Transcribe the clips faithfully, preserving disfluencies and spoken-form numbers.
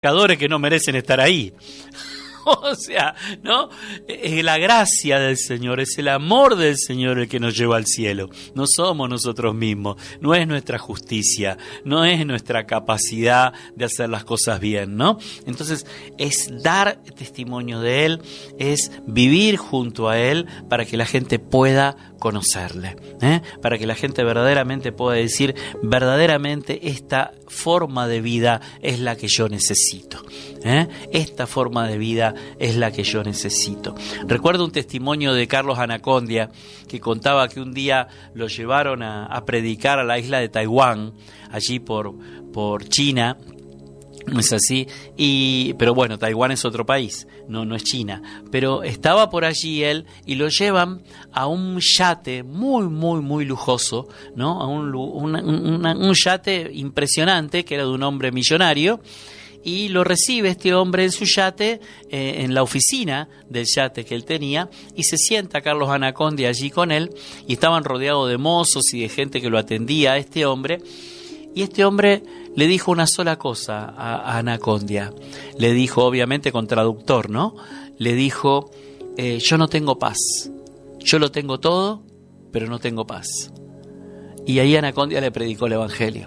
pecadores que no merecen estar ahí. O sea, ¿no? Es la gracia del Señor, es el amor del Señor el que nos lleva al cielo. No somos nosotros mismos, no es nuestra justicia, no es nuestra capacidad de hacer las cosas bien, ¿no? Entonces, es dar testimonio de Él, es vivir junto a Él para que la gente pueda conocerle, ¿eh? Para que la gente verdaderamente pueda decir, verdaderamente esta forma de vida es la que yo necesito, ¿eh? Esta forma de vida es la que yo necesito. Recuerdo un testimonio de Carlos Anacondia que contaba que un día lo llevaron a, a predicar a la isla de Taiwán, allí por, por China. No es así, y, pero bueno, Taiwán es otro país, no, no es China, pero estaba por allí él y lo llevan a un yate muy, muy, muy lujoso, ¿no? A un, una, una, un yate impresionante que era de un hombre millonario, y lo recibe este hombre en su yate, eh, en la oficina del yate que él tenía, y se sienta Carlos Anacondia allí con él, y estaban rodeados de mozos y de gente que lo atendía a este hombre. Y este hombre le dijo una sola cosa a, a Anacondia. Le dijo, obviamente con traductor, ¿no? Le dijo, eh, yo no tengo paz. Yo lo tengo todo, pero no tengo paz. Y ahí Anacondia le predicó el Evangelio.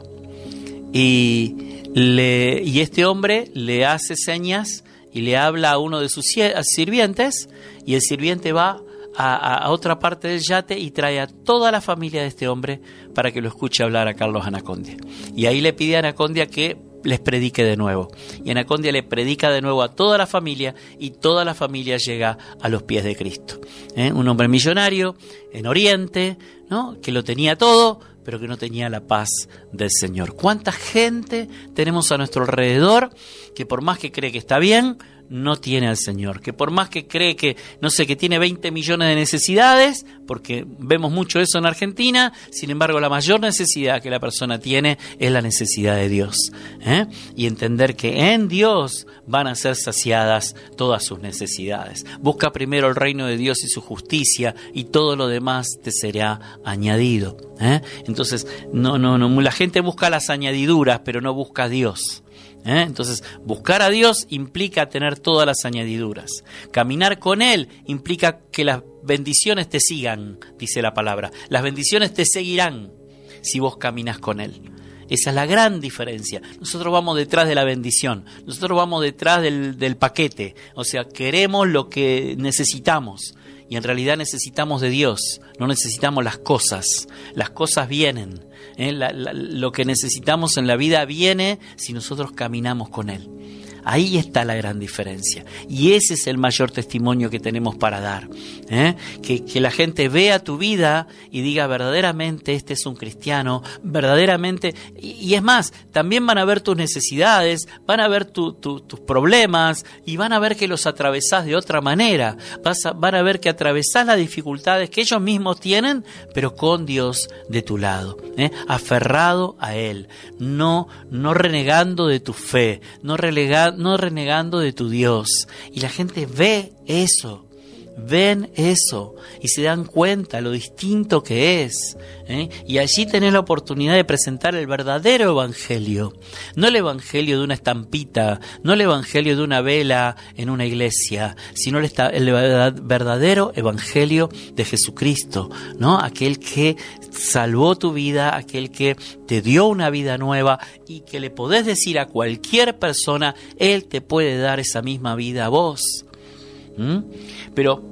Y, le, y este hombre le hace señas y le habla a uno de sus sirvientes, y el sirviente va A, a otra parte del yate y trae a toda la familia de este hombre para que lo escuche hablar a Carlos Anacondia. Y ahí le pide a Anacondia que les predique de nuevo. Y Anacondia le predica de nuevo a toda la familia, y toda la familia llega a los pies de Cristo. ¿Eh? Un hombre millonario en Oriente, ¿no? Que lo tenía todo, pero que no tenía la paz del Señor. ¿Cuánta gente tenemos a nuestro alrededor que por más que cree que está bien, no tiene al Señor? Que por más que cree que, no sé, que tiene veinte millones de necesidades, porque vemos mucho eso en Argentina, sin embargo la mayor necesidad que la persona tiene es la necesidad de Dios, ¿eh? Y entender que en Dios van a ser saciadas todas sus necesidades. Busca primero el reino de Dios y su justicia, y todo lo demás te será añadido, ¿eh? Entonces, no, no, no, la gente busca las añadiduras, pero no busca a Dios. ¿Eh? Entonces, buscar a Dios implica tener todas las añadiduras. Caminar con Él implica que las bendiciones te sigan, dice la palabra. Las bendiciones te seguirán si vos caminas con Él. Esa es la gran diferencia. Nosotros vamos detrás de la bendición, nosotros vamos detrás del, del paquete. O sea, queremos lo que necesitamos, y en realidad necesitamos de Dios, no necesitamos las cosas. Las cosas vienen. ¿Eh? La, la, lo que necesitamos en la vida viene si nosotros caminamos con Él. Ahí está la gran diferencia, y ese es el mayor testimonio que tenemos para dar, ¿eh? que, que la gente vea tu vida y diga, verdaderamente este es un cristiano, verdaderamente, y, y es más, también van a ver tus necesidades, van a ver tu, tu, tus problemas, y van a ver que los atravesás de otra manera. Vas a, van a ver que atravesás las dificultades que ellos mismos tienen, pero con Dios de tu lado, ¿eh? Aferrado a Él, no, no renegando de tu fe, no relegando no renegando de tu Dios. Y la gente ve eso, ven eso, y se dan cuenta lo distinto que es, ¿eh? Y allí tenés la oportunidad de presentar el verdadero evangelio, no el evangelio de una estampita, no el evangelio de una vela en una iglesia, sino el, el verdadero evangelio de Jesucristo, ¿no? Aquel que salvó tu vida, aquel que te dio una vida nueva, y que le podés decir a cualquier persona, Él te puede dar esa misma vida a vos. ¿Mm? Pero,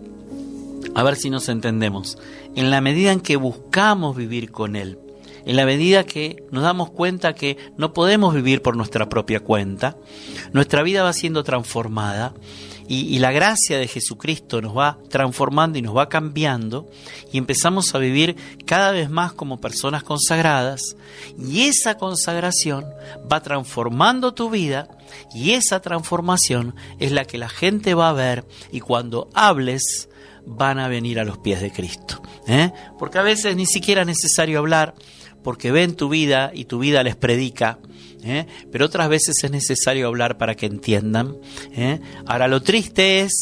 a ver si nos entendemos, en la medida en que buscamos vivir con Él, en la medida que nos damos cuenta que no podemos vivir por nuestra propia cuenta, nuestra vida va siendo transformada, y, y la gracia de Jesucristo nos va transformando y nos va cambiando, y empezamos a vivir cada vez más como personas consagradas, y esa consagración va transformando tu vida, y esa transformación es la que la gente va a ver, y cuando hables van a venir a los pies de Cristo, ¿eh? Porque a veces ni siquiera es necesario hablar, porque ven tu vida y tu vida les predica, ¿eh? Pero otras veces es necesario hablar para que entiendan, ¿eh? Ahora, lo triste es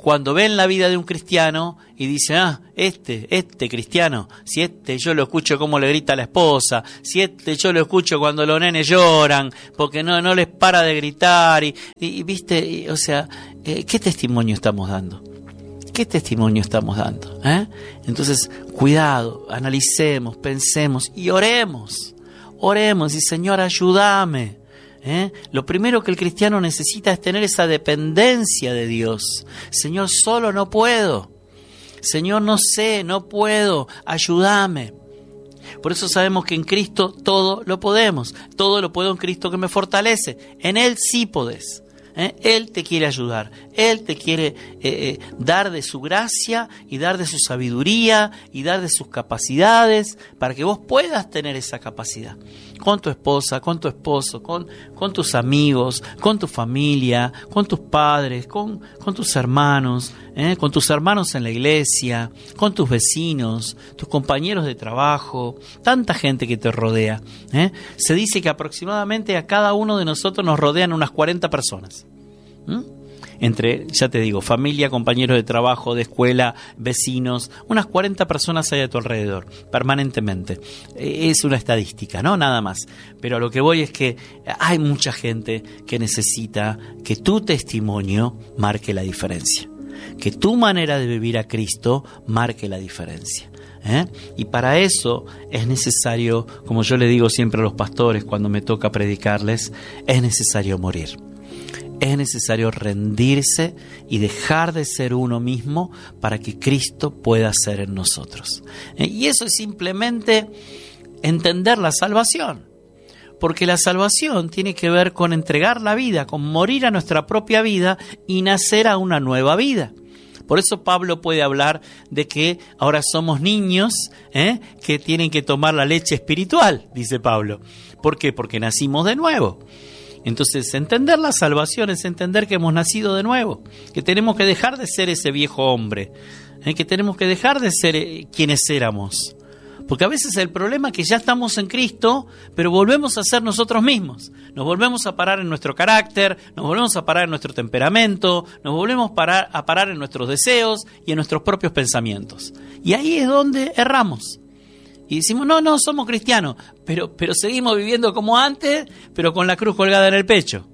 cuando ven la vida de un cristiano y dicen, ah, este, este cristiano, si este yo lo escucho cómo le grita a la esposa, si este yo lo escucho cuando los nenes lloran, porque no, no les para de gritar, y, y, y viste, y, o sea, eh, ¿qué testimonio estamos dando? ¿Qué testimonio estamos dando? ¿Eh? Entonces, cuidado, analicemos, pensemos y oremos. Oremos y Señor, ayúdame. ¿Eh? Lo primero que el cristiano necesita es tener esa dependencia de Dios. Señor, solo no puedo. Señor, no sé, no puedo. Ayúdame. Por eso sabemos que en Cristo todo lo podemos. Todo lo puedo en Cristo que me fortalece. En Él sí podés. ¿Eh? Él te quiere ayudar, Él te quiere eh, eh, dar de su gracia y dar de su sabiduría y dar de sus capacidades para que vos puedas tener esa capacidad. Con tu esposa, con tu esposo, con, con tus amigos, con tu familia, con tus padres, con, con tus hermanos, ¿eh? con tus hermanos en la iglesia, con tus vecinos, tus compañeros de trabajo, tanta gente que te rodea. ¿eh? Se dice que aproximadamente a cada uno de nosotros nos rodean unas cuarenta personas. ¿Mm? Entre, ya te digo, familia, compañeros de trabajo, de escuela, vecinos, unas cuarenta personas hay a tu alrededor, permanentemente. Es una estadística, ¿no? Nada más. Pero a lo que voy es que hay mucha gente que necesita que tu testimonio marque la diferencia, que tu manera de vivir a Cristo marque la diferencia. ¿Eh? Y para eso es necesario, como yo le digo siempre a los pastores cuando me toca predicarles, es necesario morir. Es necesario rendirse y dejar de ser uno mismo para que Cristo pueda ser en nosotros. ¿Eh? Y eso es simplemente entender la salvación. Porque la salvación tiene que ver con entregar la vida, con morir a nuestra propia vida y nacer a una nueva vida. Por eso Pablo puede hablar de que ahora somos niños ¿eh? que tienen que tomar la leche espiritual, dice Pablo. ¿Por qué? Porque nacimos de nuevo. Entonces, entender la salvación es entender que hemos nacido de nuevo, que tenemos que dejar de ser ese viejo hombre, ¿eh? que tenemos que dejar de ser eh, quienes éramos. Porque a veces el problema es que ya estamos en Cristo, pero volvemos a ser nosotros mismos. Nos volvemos a parar en nuestro carácter, nos volvemos a parar en nuestro temperamento, nos volvemos parar, a parar en nuestros deseos y en nuestros propios pensamientos. Y ahí es donde erramos. Y decimos, no, no, somos cristianos, pero, pero seguimos viviendo como antes, pero con la cruz colgada en el pecho.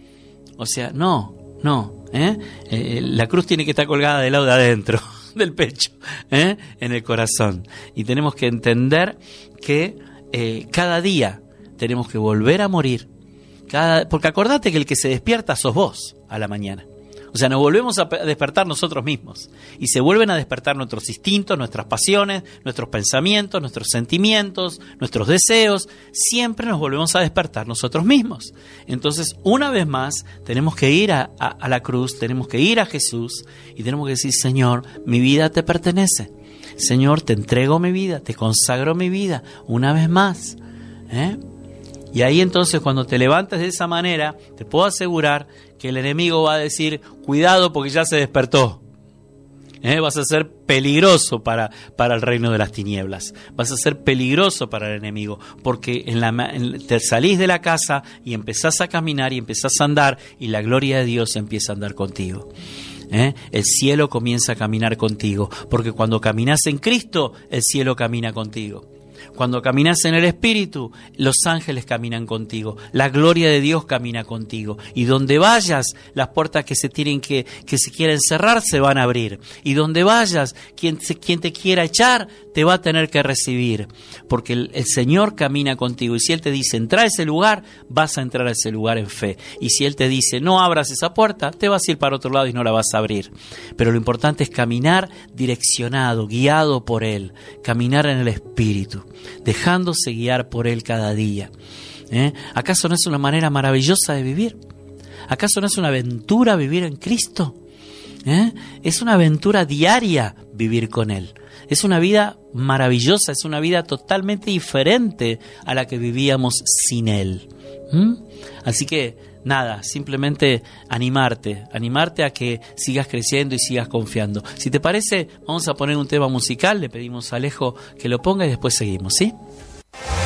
O sea, no, no. ¿eh? Eh, la cruz tiene que estar colgada del lado de adentro, del pecho, ¿eh? en el corazón. Y tenemos que entender que eh, cada día tenemos que volver a morir. Cada, porque acordate que el que se despierta sos vos a la mañana. O sea, nos volvemos a despertar nosotros mismos y se vuelven a despertar nuestros instintos, nuestras pasiones, nuestros pensamientos, nuestros sentimientos, nuestros deseos. Siempre nos volvemos a despertar nosotros mismos. Entonces, una vez más, tenemos que ir a, a, a la cruz, tenemos que ir a Jesús y tenemos que decir, Señor, mi vida te pertenece. Señor, te entrego mi vida, te consagro mi vida, una vez más. ¿Eh? Y ahí entonces cuando te levantes de esa manera, te puedo asegurar que el enemigo va a decir, cuidado porque ya se despertó. ¿Eh? Vas a ser peligroso para, para el reino de las tinieblas. Vas a ser peligroso para el enemigo porque en la, en, te salís de la casa y empezás a caminar y empezás a andar y la gloria de Dios empieza a andar contigo. ¿Eh? El cielo comienza a caminar contigo porque cuando caminas en Cristo, el cielo camina contigo. Cuando caminas en el Espíritu, los ángeles caminan contigo, la gloria de Dios camina contigo. Y donde vayas, las puertas que se tienen que, que se quieren cerrar se van a abrir. Y donde vayas, quien, quien te quiera echar, te va a tener que recibir. Porque el, el Señor camina contigo. Y si Él te dice, entra a ese lugar, vas a entrar a ese lugar en fe. Y si Él te dice, no abras esa puerta, te vas a ir para otro lado y no la vas a abrir. Pero lo importante es caminar direccionado, guiado por Él. Caminar en el Espíritu, dejándose guiar por Él cada día. ¿Eh? ¿Acaso no es una manera maravillosa de vivir? ¿Acaso no es una aventura vivir en Cristo? ¿Eh? Es una aventura diaria vivir con Él. Es una vida maravillosa, es una vida totalmente diferente a la que vivíamos sin Él. ¿Mm? Así que nada, simplemente animarte, animarte a que sigas creciendo y sigas confiando. Si te parece, vamos a poner un tema musical, le pedimos a Alejo que lo ponga y después seguimos, ¿sí?